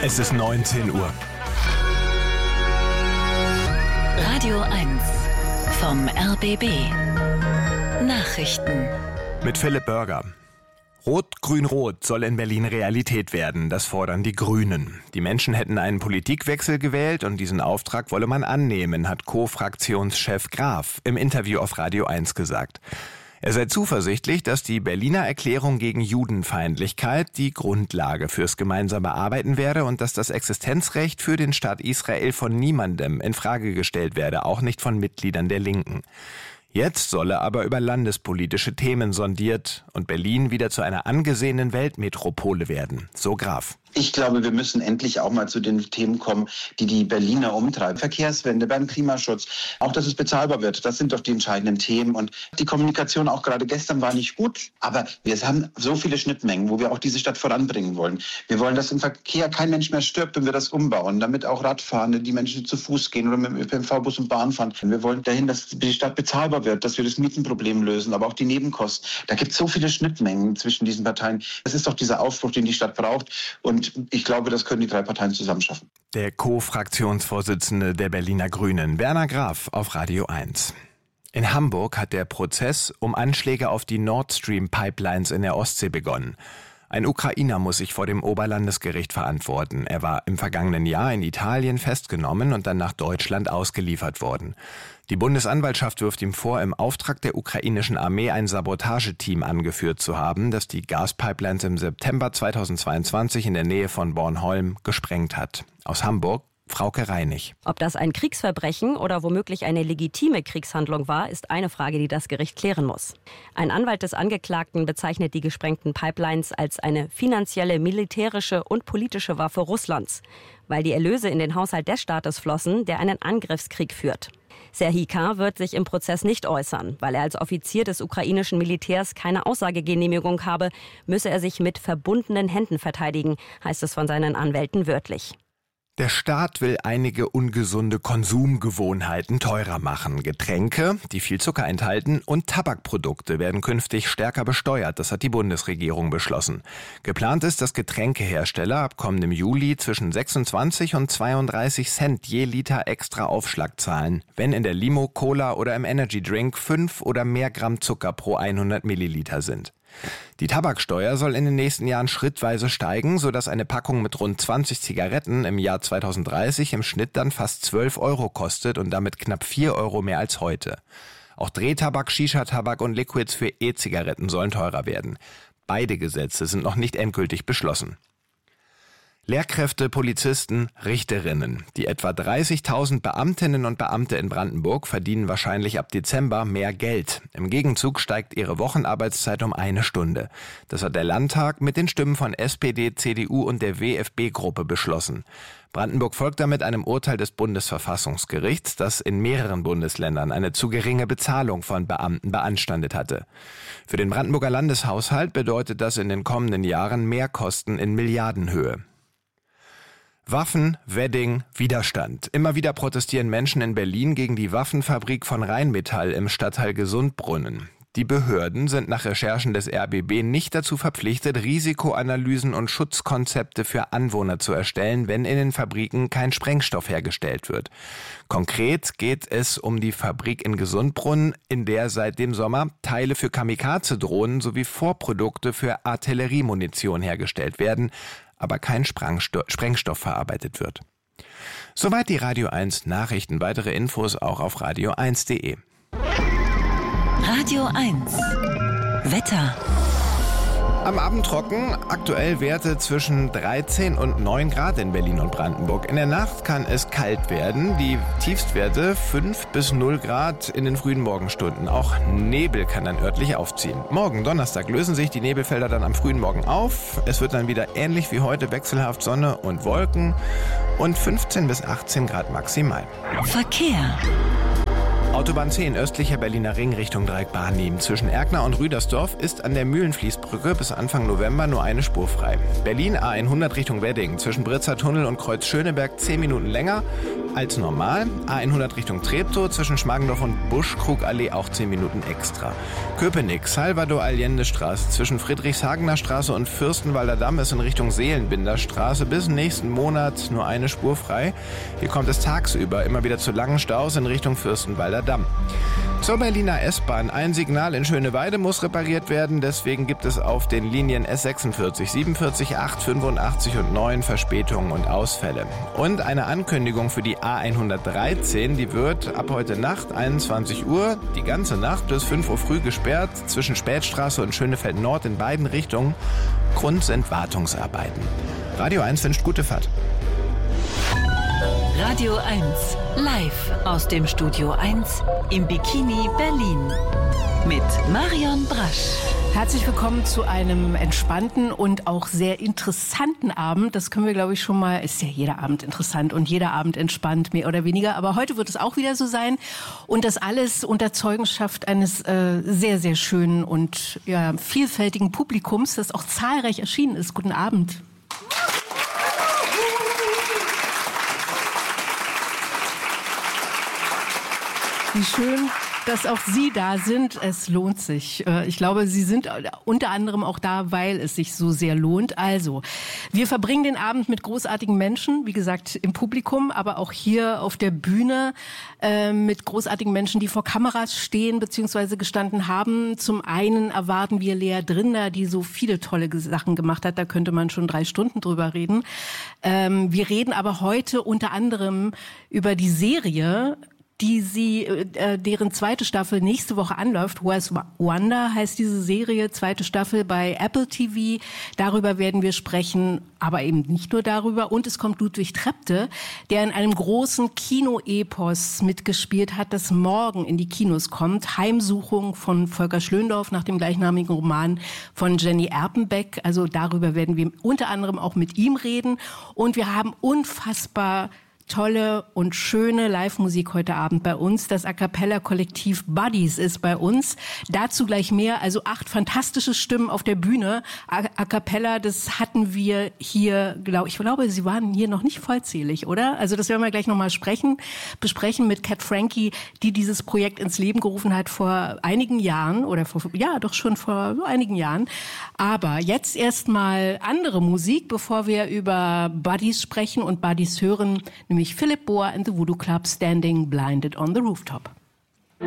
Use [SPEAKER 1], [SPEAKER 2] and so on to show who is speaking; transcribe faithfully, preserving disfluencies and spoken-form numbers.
[SPEAKER 1] Es ist neunzehn Uhr.
[SPEAKER 2] Radio eins vom R B B. Nachrichten.
[SPEAKER 1] Mit Philipp Börger. Rot-Grün-Rot soll in Berlin Realität werden, das fordern die Grünen. Die Menschen hätten einen Politikwechsel gewählt und diesen Auftrag wolle man annehmen, hat Co-Fraktionschef Graf im Interview auf Radio eins gesagt. Er sei zuversichtlich, dass die Berliner Erklärung gegen Judenfeindlichkeit die Grundlage fürs gemeinsame Arbeiten werde und dass das Existenzrecht für den Staat Israel von niemandem in Frage gestellt werde, auch nicht von Mitgliedern der Linken. Jetzt solle aber über landespolitische Themen sondiert und Berlin wieder zu einer angesehenen Weltmetropole werden, so Graf.
[SPEAKER 3] Ich glaube, wir müssen endlich auch mal zu den Themen kommen, die die Berliner umtreiben. Verkehrswende, beim Klimaschutz, auch dass es bezahlbar wird. Das sind doch die entscheidenden Themen. Und die Kommunikation auch gerade gestern war nicht gut. Aber wir haben so viele Schnittmengen, wo wir auch diese Stadt voranbringen wollen. Wir wollen, dass im Verkehr kein Mensch mehr stirbt und wir das umbauen, damit auch Radfahrende, die Menschen zu Fuß gehen oder mit dem Ö P N V, Bus und Bahn fahren. Wir wollen dahin, dass die Stadt bezahlbar wird, dass wir das Mietenproblem lösen, aber auch die Nebenkosten. Da gibt es so viele Schnittmengen zwischen diesen Parteien. Das ist doch dieser Aufbruch, den die Stadt braucht. Und ich glaube, das können die drei Parteien zusammen schaffen.
[SPEAKER 1] Der Co-Fraktionsvorsitzende der Berliner Grünen, Werner Graf, auf Radio eins. In Hamburg hat der Prozess um Anschläge auf die Nord Stream Pipelines in der Ostsee begonnen. Ein Ukrainer muss sich vor dem Oberlandesgericht verantworten. Er war im vergangenen Jahr in Italien festgenommen und dann nach Deutschland ausgeliefert worden. Die Bundesanwaltschaft wirft ihm vor, im Auftrag der ukrainischen Armee ein Sabotageteam angeführt zu haben, das die Gaspipelines im September zweitausendzweiundzwanzig in der Nähe von Bornholm gesprengt hat. Aus Hamburg, Frauke Reinig.
[SPEAKER 4] Ob das ein Kriegsverbrechen oder womöglich eine legitime Kriegshandlung war, ist eine Frage, die das Gericht klären muss. Ein Anwalt des Angeklagten bezeichnet die gesprengten Pipelines als eine finanzielle, militärische und politische Waffe Russlands, weil die Erlöse in den Haushalt des Staates flossen, der einen Angriffskrieg führt. Serhii K. wird sich im Prozess nicht äußern. Weil er als Offizier des ukrainischen Militärs keine Aussagegenehmigung habe, müsse er sich mit verbundenen Händen verteidigen, heißt es von seinen Anwälten wörtlich.
[SPEAKER 1] Der Staat will einige ungesunde Konsumgewohnheiten teurer machen. Getränke, die viel Zucker enthalten, und Tabakprodukte werden künftig stärker besteuert. Das hat die Bundesregierung beschlossen. Geplant ist, dass Getränkehersteller ab kommendem Juli zwischen sechsundzwanzig und zweiunddreißig Cent je Liter extra Aufschlag zahlen, wenn in der Limo, Cola oder im Energy Drink fünf oder mehr Gramm Zucker pro hundert Milliliter sind. Die Tabaksteuer soll in den nächsten Jahren schrittweise steigen, sodass eine Packung mit rund zwanzig Zigaretten im Jahr zweitausenddreißig im Schnitt dann fast zwölf Euro kostet und damit knapp vier Euro mehr als heute. Auch Drehtabak, Shisha-Tabak und Liquids für E-Zigaretten sollen teurer werden. Beide Gesetze sind noch nicht endgültig beschlossen. Lehrkräfte, Polizisten, Richterinnen. Die etwa dreißigtausend Beamtinnen und Beamte in Brandenburg verdienen wahrscheinlich ab Dezember mehr Geld. Im Gegenzug steigt ihre Wochenarbeitszeit um eine Stunde. Das hat der Landtag mit den Stimmen von S P D, C D U und der W F B-Gruppe beschlossen. Brandenburg folgt damit einem Urteil des Bundesverfassungsgerichts, das in mehreren Bundesländern eine zu geringe Bezahlung von Beamten beanstandet hatte. Für den Brandenburger Landeshaushalt bedeutet das in den kommenden Jahren Mehrkosten in Milliardenhöhe. Waffen, Wedding, Widerstand. Immer wieder protestieren Menschen in Berlin gegen die Waffenfabrik von Rheinmetall im Stadtteil Gesundbrunnen. Die Behörden sind nach Recherchen des R B B nicht dazu verpflichtet, Risikoanalysen und Schutzkonzepte für Anwohner zu erstellen, wenn in den Fabriken kein Sprengstoff hergestellt wird. Konkret geht es um die Fabrik in Gesundbrunnen, in der seit dem Sommer Teile für Kamikaze-Drohnen sowie Vorprodukte für Artilleriemunition hergestellt werden, aber kein Sprengstoff, Sprengstoff verarbeitet wird. Soweit die Radio eins Nachrichten. Weitere Infos auch auf radio eins punkt de.
[SPEAKER 2] Radio eins Wetter.
[SPEAKER 1] Am Abend trocken, aktuell Werte zwischen dreizehn und neun Grad in Berlin und Brandenburg. In der Nacht kann es kalt werden, die Tiefstwerte fünf bis null Grad in den frühen Morgenstunden. Auch Nebel kann dann örtlich aufziehen. Morgen, Donnerstag, lösen sich die Nebelfelder dann am frühen Morgen auf. Es wird dann wieder ähnlich wie heute wechselhaft Sonne und Wolken und fünfzehn bis achtzehn Grad maximal.
[SPEAKER 2] Verkehr.
[SPEAKER 1] Autobahn zehn, östlicher Berliner Ring Richtung Dreieck Barnim. Zwischen Erkner und Rüdersdorf ist an der Mühlenfließbrücke bis Anfang November nur eine Spur frei. Berlin A hundert Richtung Wedding. Zwischen Britzer Tunnel und Kreuz Schöneberg zehn Minuten länger. als normal. A hundert Richtung Treptow, zwischen Schmargendorf und Buschkrugallee auch zehn Minuten extra. Köpenick, Salvador Allende Straße, zwischen Friedrichshagener Straße und Fürstenwalder Damm ist in Richtung Seelenbinder Straße bis nächsten Monat nur eine Spur frei. Hier kommt es tagsüber immer wieder zu langen Staus in Richtung Fürstenwalder Damm. Zur Berliner S-Bahn. Ein Signal in Schöneweide muss repariert werden. Deswegen gibt es auf den Linien S sechsundvierzig, siebenundvierzig, acht, fünfundachtzig und neun Verspätungen und Ausfälle. Und eine Ankündigung für die A hundertdreizehn. Die wird ab heute Nacht einundzwanzig Uhr die ganze Nacht bis fünf Uhr früh gesperrt. Zwischen Spätstraße und Schönefeld Nord in beiden Richtungen. Grund sind Wartungsarbeiten. Radio eins wünscht gute Fahrt.
[SPEAKER 2] Radio eins, live aus dem Studio eins im Bikini Berlin mit Marion Brasch.
[SPEAKER 5] Herzlich willkommen zu einem entspannten und auch sehr interessanten Abend. Das können wir, glaube ich, schon mal, ist ja jeder Abend interessant und jeder Abend entspannt, mehr oder weniger. Aber heute wird es auch wieder so sein. Und das alles unter Zeugenschaft eines äh, sehr, sehr schönen und ja, vielfältigen Publikums, das auch zahlreich erschienen ist. Guten Abend. Wie schön, dass auch Sie da sind. Es lohnt sich. Ich glaube, Sie sind unter anderem auch da, weil es sich so sehr lohnt. Also, wir verbringen den Abend mit großartigen Menschen, wie gesagt, im Publikum, aber auch hier auf der Bühne äh, mit großartigen Menschen, die vor Kameras stehen bzw. gestanden haben. Zum einen erwarten wir Lea Drinder, die so viele tolle Sachen gemacht hat. Da könnte man schon drei Stunden drüber reden. Ähm, wir reden aber heute unter anderem über die Serie, die sie, äh, deren zweite Staffel nächste Woche anläuft. Where's Wanda heißt diese Serie, zweite Staffel bei Apple T V. Darüber werden wir sprechen, aber eben nicht nur darüber. Und es kommt Ludwig Trepte, der in einem großen Kino-Epos mitgespielt hat, das morgen in die Kinos kommt. Heimsuchung von Volker Schlöndorff nach dem gleichnamigen Roman von Jenny Erpenbeck. Also darüber werden wir unter anderem auch mit ihm reden. Und wir haben unfassbar tolle und schöne Live-Musik heute Abend bei uns. Das A-Cappella-Kollektiv Buddies ist bei uns. Dazu gleich mehr. Also acht fantastische Stimmen auf der Bühne. A-Cappella, das hatten wir hier, glaub, ich glaube, sie waren hier noch nicht vollzählig, oder? Also das werden wir gleich nochmal sprechen, besprechen mit Cat Frankie, die dieses Projekt ins Leben gerufen hat vor einigen Jahren oder vor, ja, doch schon vor einigen Jahren. Aber jetzt erstmal andere Musik, bevor wir über Buddies sprechen und Buddies hören, nämlich Philip Bohr and the Voodoo Club, Standing Blinded on the Rooftop.